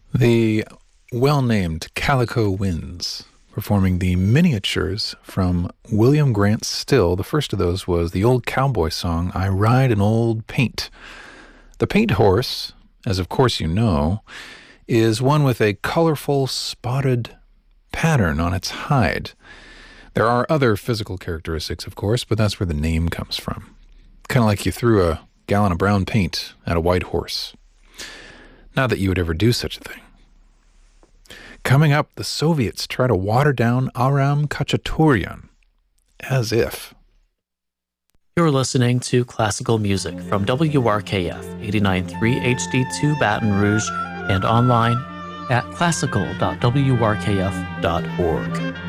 The well-named Calico Winds, performing the miniatures from William Grant Still. The first of those was the old cowboy song, I Ride an Old Paint. The paint horse, as of course you know, is one with a colorful spotted pattern on its hide. There are other physical characteristics, of course, but that's where the name comes from. Kind of like you threw a gallon of brown paint at a white horse. Not that you would ever do such a thing. Coming up, the Soviets try to water down Aram Khachaturian. As if. You're listening to classical music from WRKF 89.3 HD2 Baton Rouge and online at classical.wrkf.org.